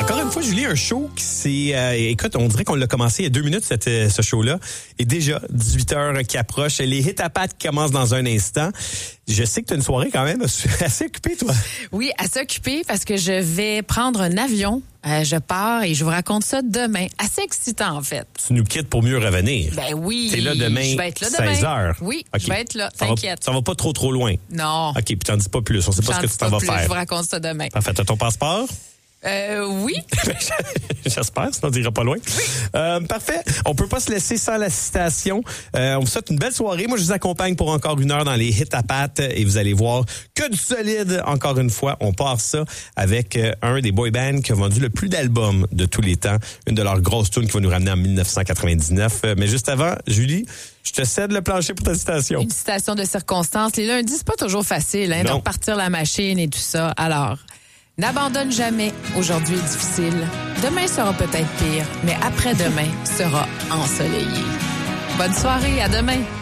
Encore une fois, Julie, un show qui c'est... écoute, on dirait qu'on l'a commencé il y a 2 minutes, ce show-là. Et déjà, 18h qui approche. Les hits à pattes commencent dans un instant. Je sais que tu as une soirée quand même assez occupée, toi. Oui, assez occupée parce que je vais prendre un avion. Je pars et je vous raconte ça demain. Assez excitant, en fait. Tu nous quittes pour mieux revenir. Ben oui. T'es là demain, je vais être là demain. 16h. Oui, okay. je vais être là. T'inquiète. Ça va pas trop loin. Non. OK, puis t'en dis pas plus. On sait pas ce que tu t'en vas faire. Je vous raconte ça demain. Parfait. T'as ton passeport? Oui. J'espère, sinon on dira pas loin. Oui. Parfait. On peut pas se laisser sans la citation. On vous souhaite une belle soirée. Moi, je vous accompagne pour encore 1 heure dans les hits à pattes et vous allez voir que du solide. Encore une fois, on part ça avec un des boy bands qui a vendu le plus d'albums de tous les temps. Une de leurs grosses tunes qui va nous ramener en 1999. Mais juste avant, Julie, je te cède le plancher pour ta citation. Une citation de circonstance. Les lundis, c'est pas toujours facile, hein, de repartir la machine et tout ça. Alors, n'abandonne jamais. Aujourd'hui est difficile. Demain sera peut-être pire, mais après-demain sera ensoleillé. Bonne soirée, à demain.